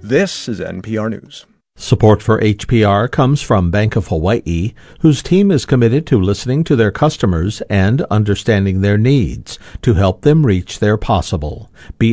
This is NPR News. Support for HPR comes from Bank of Hawaii, whose team is committed to listening to their customers and understanding their needs to help them reach their possible.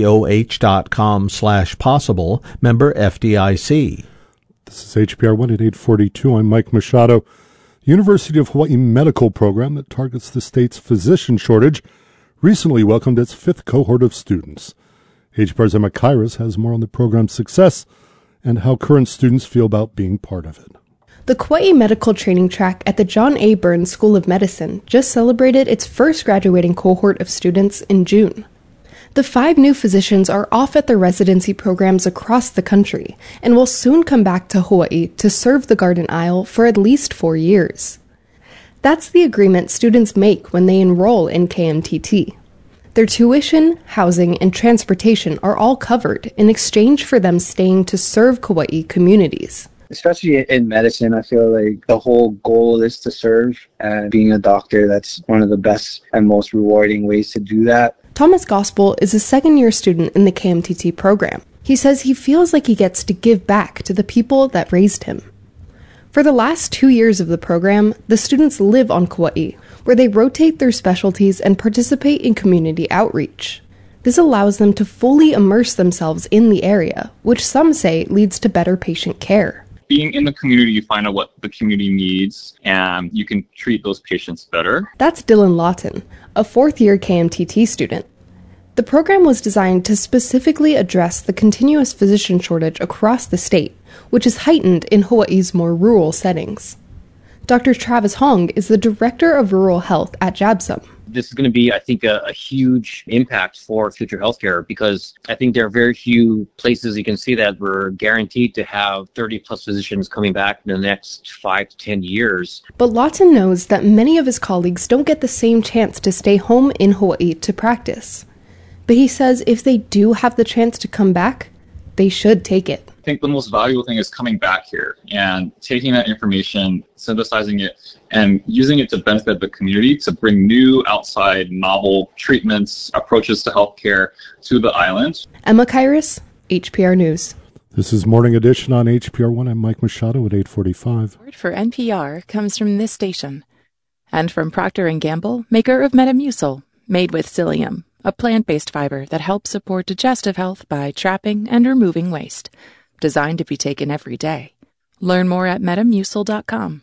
BOH.com/possible, member FDIC. This is HPR 1 at 842. I'm Mike Machado. University of Hawaii Medical Program that targets the state's physician shortage recently welcomed its fifth cohort of students. HPR's Emma Kairos has more on the program's success and how current students feel about being part of it. The Kauai Medical Training Track at the John A. Burns School of Medicine just celebrated its first graduating cohort of students in June. The 5 new physicians are off at their residency programs across the country and will soon come back to Hawaii to serve the Garden Isle for at least 4 years. That's the agreement students make when they enroll in KMTT. Their tuition, housing, and transportation are all covered in exchange for them staying to serve Kauai communities. Especially in medicine, I feel like the whole goal is to serve, and being a doctor, that's one of the best and most rewarding ways to do that. Thomas Gospel is a second-year student in the KMTT program. He says he feels like he gets to give back to the people that raised him. For the last 2 years of the program, the students live on Kauai, where they rotate their specialties and participate in community outreach. This allows them to fully immerse themselves in the area, which some say leads to better patient care. Being in the community, you find out what the community needs, and you can treat those patients better. That's Dylan Lawton, a fourth-year KMTT student. The program was designed to specifically address the continuous physician shortage across the state, which is heightened in Hawaii's more rural settings. Dr. Travis Hong is the Director of Rural Health at JABSOM. This is going to be, I think, a huge impact for future healthcare, because I think there are very few places you can see that we're guaranteed to have 30-plus physicians coming back in the next 5 to 10 years. But Lawton knows that many of his colleagues don't get the same chance to stay home in Hawaii to practice. But he says if they do have the chance to come back, they should take it. I think the most valuable thing is coming back here and taking that information, synthesizing it, and using it to benefit the community to bring new outside novel treatments, approaches to healthcare to the island. Emma Kairos, HPR News. This is Morning Edition on HPR 1. I'm Mike Machado at 845. Support for NPR comes from this station and from Procter & Gamble, maker of Metamucil, made with psyllium, a plant-based fiber that helps support digestive health by trapping and removing waste. Designed to be taken every day. Learn more at Metamucil.com.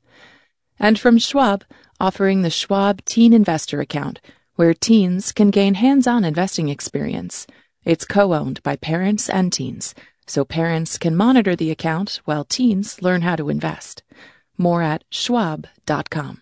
And from Schwab, offering the Schwab Teen Investor Account, where teens can gain hands-on investing experience. It's co-owned by parents and teens, so parents can monitor the account while teens learn how to invest. More at Schwab.com.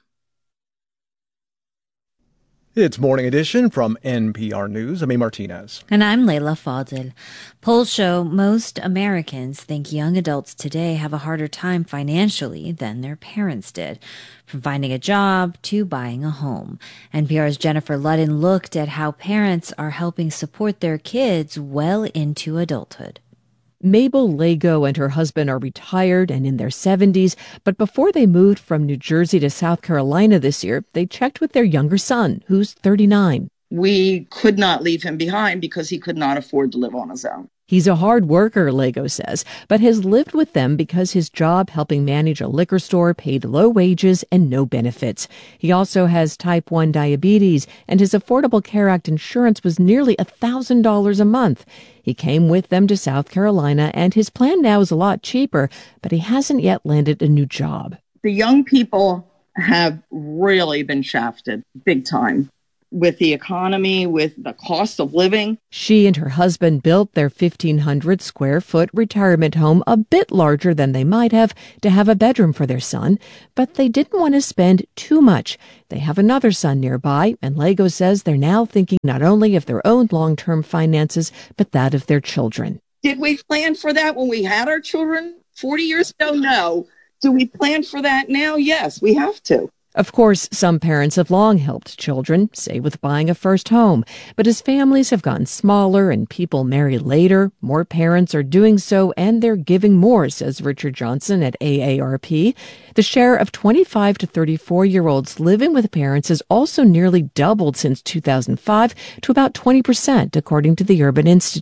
It's Morning Edition from NPR News. I'm A. Martinez. And I'm Layla Fadil. Polls show most Americans think young adults today have a harder time financially than their parents did, from finding a job to buying a home. NPR's Jennifer Ludden looked at how parents are helping support their kids well into adulthood. Mabel Lego and her husband are retired and in their 70s, but before they moved from New Jersey to South Carolina this year, they checked with their younger son, who's 39. We could not leave him behind because he could not afford to live on his own. He's a hard worker, Lego says, but has lived with them because his job helping manage a liquor store paid low wages and no benefits. He also has type 1 diabetes, and his Affordable Care Act insurance was nearly $1,000 a month. He came with them to South Carolina, and his plan now is a lot cheaper, but he hasn't yet landed a new job. The young people have really been shafted big time. With the economy, with the cost of living. She and her husband built their 1,500 square foot retirement home a bit larger than they might have to have a bedroom for their son, but they didn't want to spend too much. They have another son nearby, and Lego says they're now thinking not only of their own long-term finances, but that of their children. Did we plan for that when we had our children 40 years ago? No. Do we plan for that now? Yes, we have to. Of course, some parents have long helped children, say with buying a first home. But as families have gotten smaller and people marry later, more parents are doing so and they're giving more, says Richard Johnson at AARP. The share of 25 to 34-year-olds living with parents has also nearly doubled since 2005 to about 20%, according to the Urban Institute.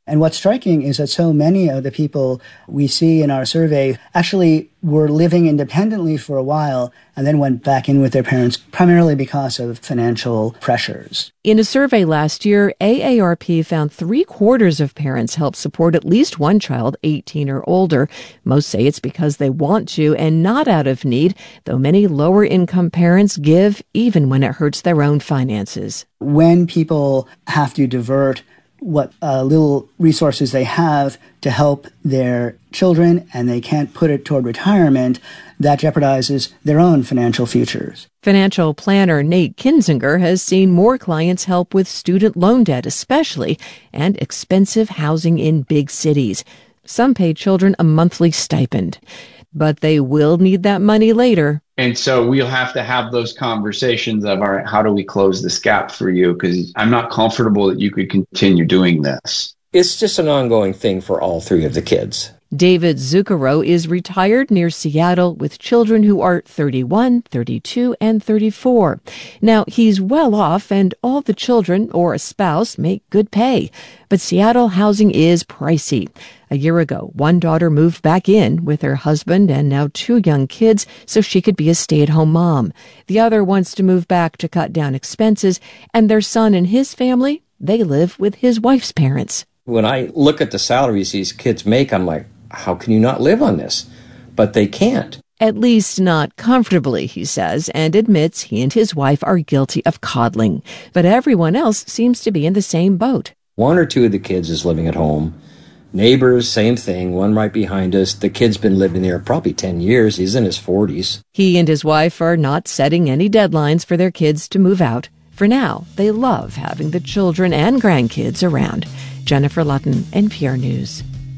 And what's striking is that so many of the people we see in our survey actually were living independently for a while and then went back in with their parents primarily because of financial pressures. In a survey last year, AARP found 3/4 of parents help support at least one child 18 or older. Most say it's because they want to and not out of need, though many lower-income parents give even when it hurts their own finances. When people have to divert what little resources they have to help their children and they can't put it toward retirement, that jeopardizes their own financial futures. Financial planner Nate Kinzinger has seen more clients help with student loan debt especially, and expensive housing in big cities. Some pay children a monthly stipend, but they will need that money later. And so we'll have to have those conversations of, all right, how do we close this gap for you? Because I'm not comfortable that you could continue doing this. It's just an ongoing thing for all three of the kids. David Zucchero is retired near Seattle with children who are 31, 32, and 34. Now, he's well off and all the children or a spouse make good pay. But Seattle housing is pricey. A year ago, one daughter moved back in with her husband and now 2 young kids so she could be a stay-at-home mom. The other wants to move back to cut down expenses, and their son and his family, they live with his wife's parents. When I look at the salaries these kids make, I'm like, how can you not live on this? But they can't. At least not comfortably, he says, and admits he and his wife are guilty of coddling. But everyone else seems to be in the same boat. 1 or 2 of the kids is living at home. Neighbors, same thing, one right behind us. The kid's been living there probably 10 years. He's in his 40s. He and his wife are not setting any deadlines for their kids to move out. For now, they love having the children and grandkids around. Jennifer Lutton, NPR News.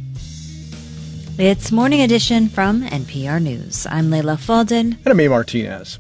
It's Morning Edition from NPR News. I'm Leila Fadel. And I'm A. Martinez.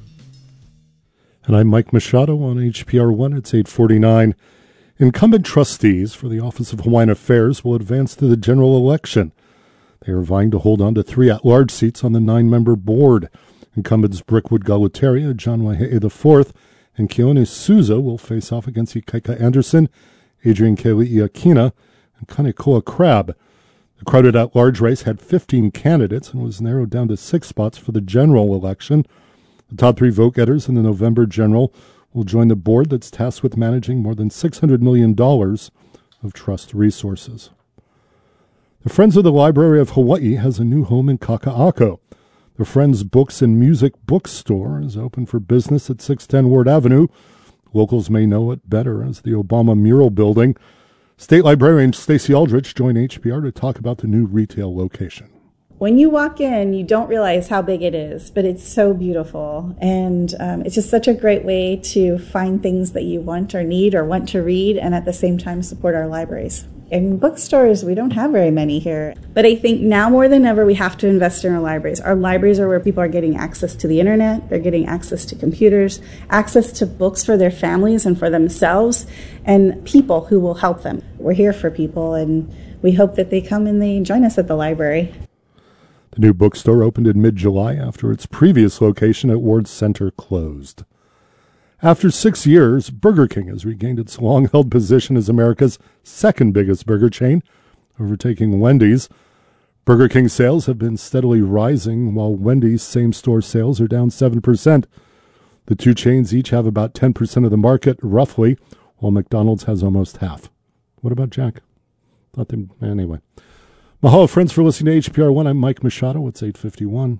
And I'm Mike Machado on HPR 1. It's 8:49. Incumbent trustees for the Office of Hawaiian Affairs will advance to the general election. They are vying to hold on to 3 at-large seats on the 9-member board. Incumbents Brickwood Galutaria, John Waihee IV, and Keone Souza will face off against Ikaika Anderson, Adrian Keli'iakina, and Kanekoa Crab. The crowded at-large race had 15 candidates and was narrowed down to 6 spots for the general election. The top 3 vote-getters in the November general will join the board that's tasked with managing more than $600 million of trust resources. The Friends of the Library of Hawaii has a new home in Kaka'ako. The Friends Books and Music Bookstore is open for business at 610 Ward Avenue. Locals may know it better as the Obama Mural Building. State Librarian Stacey Aldrich joined HPR to talk about the new retail location. When you walk in, you don't realize how big it is, but it's so beautiful. And it's just such a great way to find things that you want or need or want to read and at the same time support our libraries. In bookstores, we don't have very many here. But I think now more than ever, we have to invest in our libraries. Our libraries are where people are getting access to the internet, they're getting access to computers, access to books for their families and for themselves, and people who will help them. We're here for people, and we hope that they come and they join us at the library. The new bookstore opened in mid-July after its previous location at Ward Center closed. After 6 years, Burger King has regained its long-held position as America's second biggest burger chain, overtaking Wendy's. Burger King sales have been steadily rising, while Wendy's same-store sales are down 7%. The 2 chains each have about 10% of the market, roughly, while McDonald's has almost half. What about Jack? Anyway. Mahalo, friends, for listening to HPR 1. I'm Mike Machado. It's 8:51.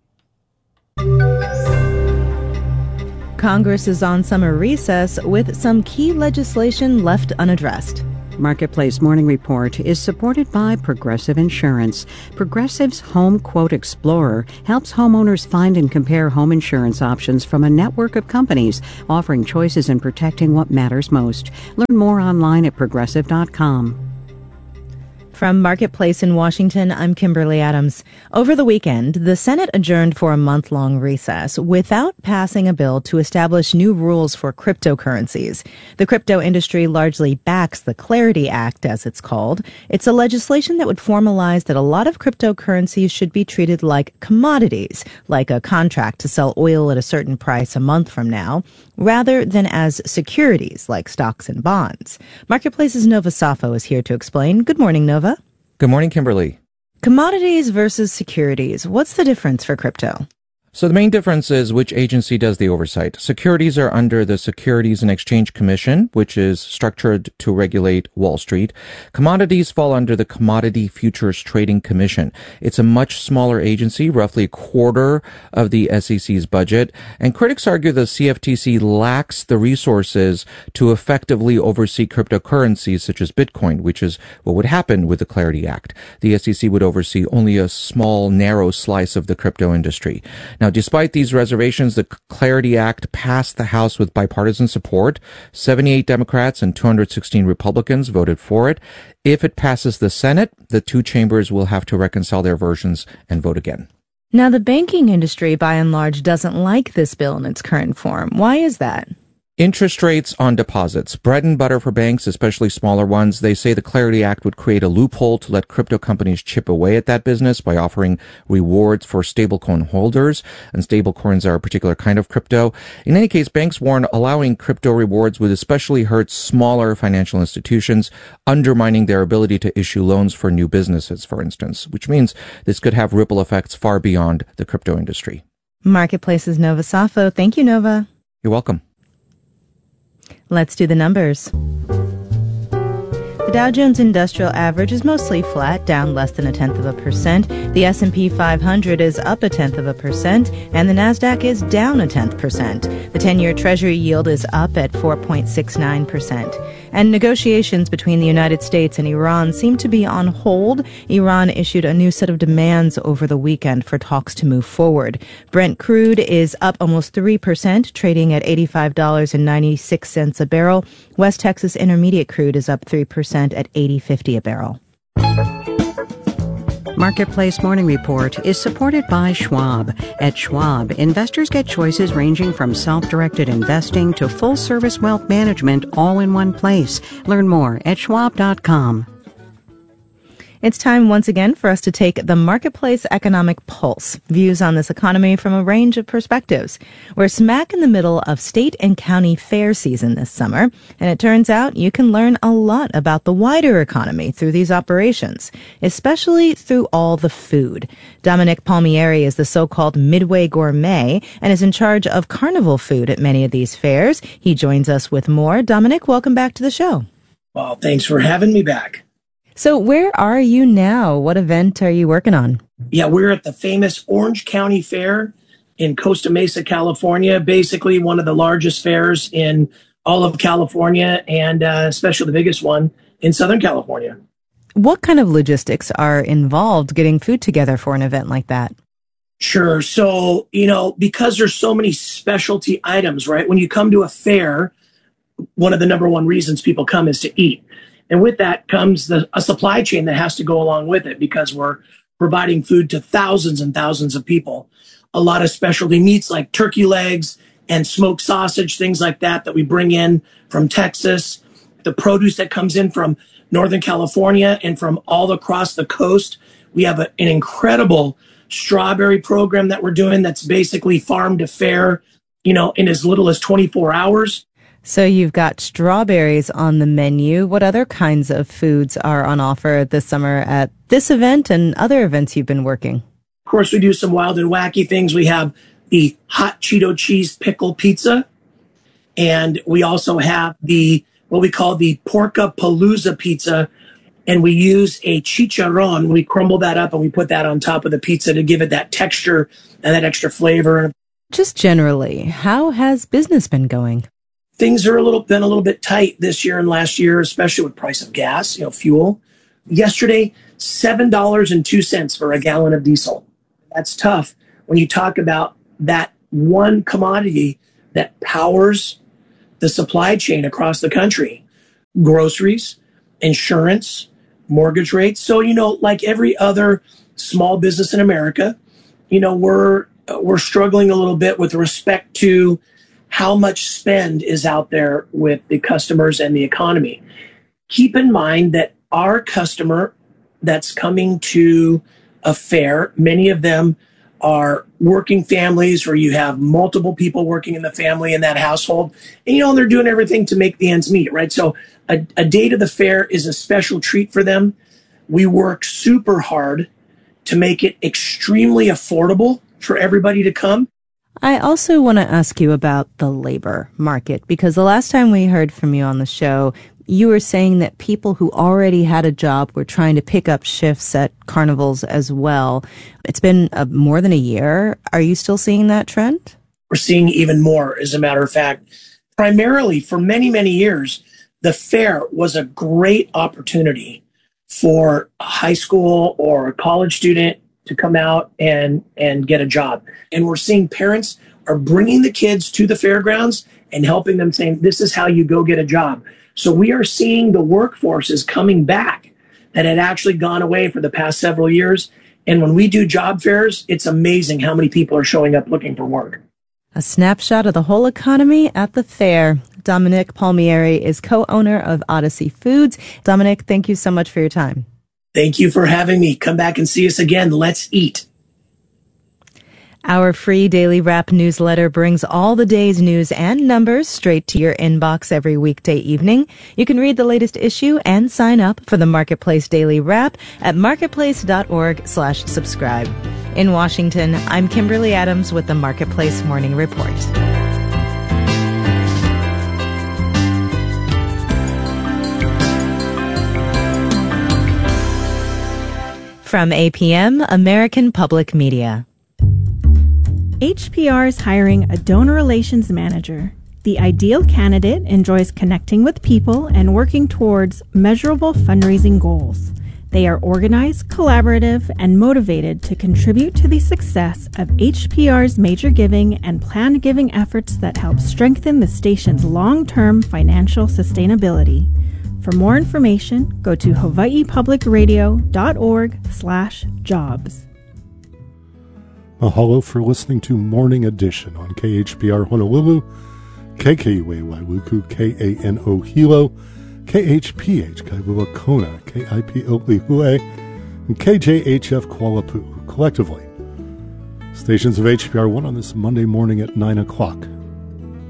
Congress is on summer recess with some key legislation left unaddressed. Marketplace Morning Report is supported by Progressive Insurance. Progressive's Home Quote Explorer helps homeowners find and compare home insurance options from a network of companies, offering choices and protecting what matters most. Learn more online at progressive.com. From Marketplace in Washington, I'm Kimberly Adams. Over the weekend, the Senate adjourned for a month-long recess without passing a bill to establish new rules for cryptocurrencies. The crypto industry largely backs the Clarity Act, as it's called. It's a legislation that would formalize that a lot of cryptocurrencies should be treated like commodities, like a contract to sell oil at a certain price a month from now, rather than as securities like stocks and bonds. Marketplace's Nova Safo is here to explain. Good morning, Nova. Good morning, Kimberly. Commodities versus securities. What's the difference for crypto? So the main difference is which agency does the oversight. Securities are under the Securities and Exchange Commission, which is structured to regulate Wall Street. Commodities fall under the Commodity Futures Trading Commission. It's a much smaller agency, roughly a quarter of the SEC's budget. And critics argue the CFTC lacks the resources to effectively oversee cryptocurrencies such as Bitcoin, which is what would happen with the Clarity Act. The SEC would oversee only a small, narrow slice of the crypto industry. Now, despite these reservations, the Clarity Act passed the House with bipartisan support. 78 Democrats and 216 Republicans voted for it. If it passes the Senate, the two chambers will have to reconcile their versions and vote again. Now, the banking industry, by and large, doesn't like this bill in its current form. Why is that? Interest rates on deposits. Bread and butter for banks, especially smaller ones. They say the Clarity Act would create a loophole to let crypto companies chip away at that business by offering rewards for stablecoin holders. And stablecoins are a particular kind of crypto. In any case, banks warn allowing crypto rewards would especially hurt smaller financial institutions, undermining their ability to issue loans for new businesses, for instance, which means this could have ripple effects far beyond the crypto industry. Marketplace's Nova Safo. Thank you, Nova. You're welcome. Let's do the numbers. The Dow Jones Industrial Average is mostly flat, down less than 0.1%. The S&P 500 is up 0.1%, and the Nasdaq is down 0.1%. The 10-year Treasury yield is up at 4.69%. And negotiations between the United States and Iran seem to be on hold. Iran issued a new set of demands over the weekend for talks to move forward. Brent crude is up almost 3%, trading at $85.96 a barrel. West Texas Intermediate crude is up 3% at $80.50 a barrel. Marketplace Morning Report is supported by Schwab. At Schwab, investors get choices ranging from self-directed investing to full-service wealth management all in one place. Learn more at schwab.com. It's time once again for us to take the Marketplace Economic Pulse, views on this economy from a range of perspectives. We're smack in the middle of state and county fair season this summer, and it turns out you can learn a lot about the wider economy through these operations, especially through all the food. Dominic Palmieri is the so-called Midway Gourmet and is in charge of carnival food at many of these fairs. He joins us with more. Dominic, welcome back to the show. Well, thanks for having me back. So where are you now? What event are you working on? Yeah, we're at the famous Orange County Fair in Costa Mesa, California, basically one of the largest fairs in all of California and especially the biggest one in Southern California. What kind of logistics are involved getting food together for an event like that? Sure. So, because there's so many specialty items, right? When you come to a fair, one of the number one reasons people come is to eat. And with that comes a supply chain that has to go along with it because we're providing food to thousands and thousands of people. A lot of specialty meats like turkey legs and smoked sausage, things like that we bring in from Texas. The produce that comes in from Northern California and from all across the coast. We have an incredible strawberry program that we're doing that's basically farm to fair, in as little as 24 hours. So you've got strawberries on the menu. What other kinds of foods are on offer this summer at this event and other events you've been working? Of course, we do some wild and wacky things. We have the hot Cheeto cheese pickle pizza. And we also have what we call the Porkapalooza pizza. And we use a chicharron. We crumble that up and we put that on top of the pizza to give it that texture and that extra flavor. Just generally, how has business been going? Things are been a little bit tight this year and last year, especially with price of gas, fuel. Yesterday, $7.02 for a gallon of diesel. That's tough when you talk about that one commodity that powers the supply chain across the country. Groceries, insurance, mortgage rates. So, like every other small business in America, we're struggling a little bit with respect to how much spend is out there with the customers and the economy. Keep in mind that our customer that's coming to a fair, many of them are working families where you have multiple people working in the family in that household. And, they're doing everything to make the ends meet, right? So a day to the fair is a special treat for them. We work super hard to make it extremely affordable for everybody to come. I also want to ask you about the labor market, because the last time we heard from you on the show, you were saying that people who already had a job were trying to pick up shifts at carnivals as well. It's been more than a year. Are you still seeing that trend? We're seeing even more, as a matter of fact. Primarily, for many, many years, the fair was a great opportunity for a high school or a college student to come out and get a job. And we're seeing parents are bringing the kids to the fairgrounds and helping them, saying, this is how you go get a job. So we are seeing the workforce is coming back that had actually gone away for the past several years. And when we do job fairs, it's amazing how many people are showing up looking for work. A snapshot of the whole economy at the fair. Dominic Palmieri is co-owner of Odyssey Foods. Dominic, thank you so much for your time. Thank you for having me. Come back and see us again. Let's eat. Our free daily wrap newsletter brings all the day's news and numbers straight to your inbox every weekday evening. You can read the latest issue and sign up for the Marketplace Daily Wrap at marketplace.org/subscribe. In Washington, I'm Kimberly Adams with the Marketplace Morning Report. From APM, American Public Media. HPR is hiring a donor relations manager. The ideal candidate enjoys connecting with people and working towards measurable fundraising goals. They are organized, collaborative, and motivated to contribute to the success of HPR's major giving and planned giving efforts that help strengthen the station's long-term financial sustainability. For more information, go to hawaiipublicradio.org/jobs. Mahalo for listening to Morning Edition on KHPR Honolulu, KKUA Wailuku, KANO Hilo, KHPH Kailua Kona, KIPO Lihue, and KJHF Kuala Lumpur, collectively. Stations of HPR 1 on this Monday morning at 9 o'clock.